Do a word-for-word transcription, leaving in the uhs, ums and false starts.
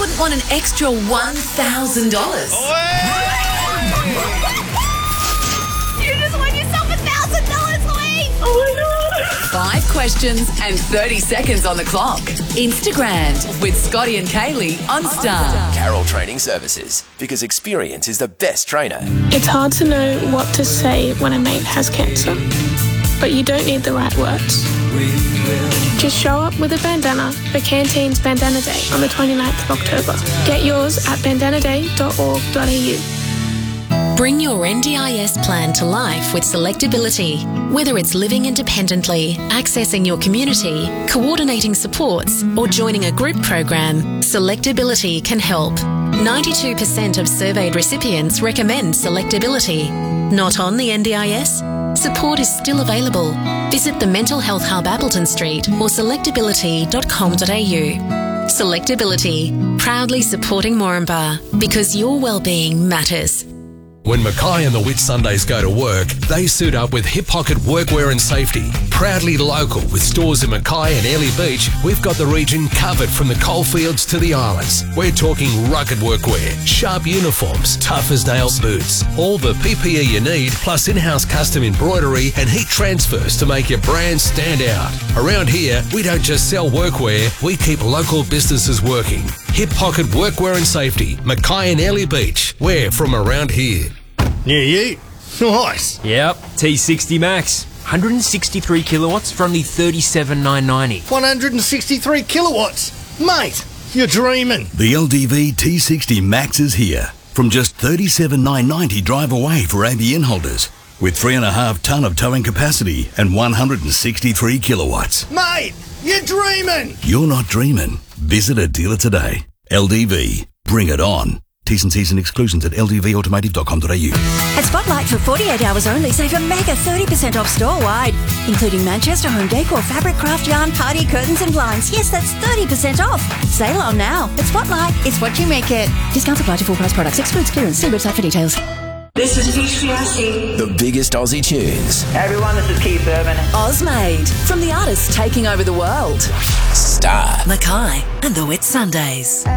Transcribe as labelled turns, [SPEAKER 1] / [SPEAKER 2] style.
[SPEAKER 1] wouldn't want an extra one thousand dollars?
[SPEAKER 2] You just won yourself one thousand dollars, Louise! Oh my God!
[SPEAKER 1] Five questions and thirty seconds on the clock. Instagram with Scotty and Kaylee on Star.
[SPEAKER 3] Carroll Training Services, because experience is the best trainer.
[SPEAKER 4] It's hard to know what to say when a mate has cancer, but you don't need the right words. Just show up with a bandana for Canteen's Bandana Day on the twenty-ninth of October. Get yours at bandana day dot org dot a u.
[SPEAKER 5] Bring your N D I S plan to life with Selectability. Whether it's living independently, accessing your community, coordinating supports, or joining a group program, Selectability can help. ninety-two percent of surveyed recipients recommend Selectability. Not on the N D I S? Support is still available. Visit the Mental Health Hub Appleton Street or selectability dot com dot a u. Selectability, proudly supporting Moranbah, because your wellbeing matters.
[SPEAKER 6] When Mackay and the Whitsundays go to work, they suit up with Hip Pocket Workwear and Safety. Proudly local with stores in Mackay and Airlie Beach, we've got the region covered from the coalfields to the islands. We're talking rugged workwear, sharp uniforms, tough as nails boots, all the P P E you need, plus in-house custom embroidery and heat transfers to make your brand stand out. Around here, we don't just sell workwear, we keep local businesses working. Hip Pocket Workwear and Safety, Mackay and Airlie Beach. We're from around here.
[SPEAKER 7] Yeah, you. Nice.
[SPEAKER 8] Yep, T sixty Max. one hundred sixty-three kilowatts for only thirty-seven thousand nine hundred ninety.
[SPEAKER 7] one hundred sixty-three kilowatts. Mate, you're dreaming.
[SPEAKER 9] The L D V T sixty Max is here. From just thirty-seven thousand nine hundred ninety drive away for A B N holders. With three and a half tonne of towing capacity and one hundred sixty-three kilowatts.
[SPEAKER 7] Mate, you're dreaming.
[SPEAKER 9] You're not dreaming. Visit a dealer today. L D V. Bring it on. T's and C's and exclusions at l d v automotive dot com dot a u.
[SPEAKER 10] At Spotlight for forty-eight hours only, save a mega thirty percent off store-wide, including Manchester home decor, fabric, craft yarn, party curtains and blinds. Yes, that's thirty percent off. Sale on now. At Spotlight, it's what you make it. Discounts apply to full price products. Excludes clearance. See website for details.
[SPEAKER 11] This is H P R C.
[SPEAKER 3] The biggest Aussie tunes.
[SPEAKER 12] Hey everyone, this is Keith Urban.
[SPEAKER 1] Ozmade, from the artists taking over the world.
[SPEAKER 3] Star.
[SPEAKER 1] Mackay and the Whitsundays.